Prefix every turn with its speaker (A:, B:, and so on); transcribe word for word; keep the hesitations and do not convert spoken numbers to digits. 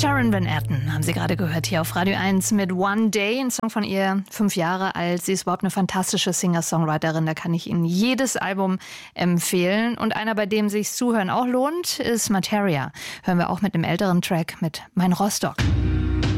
A: Sharon Van Etten haben Sie gerade gehört hier auf Radio eins mit One Day, ein Song von ihr, fünf Jahre alt. Sie ist überhaupt eine fantastische Singer-Songwriterin, da kann ich Ihnen jedes Album empfehlen. Und einer, bei dem sich Zuhören auch lohnt, ist Materia. Hören wir auch mit einem älteren Track mit Mein Rostock.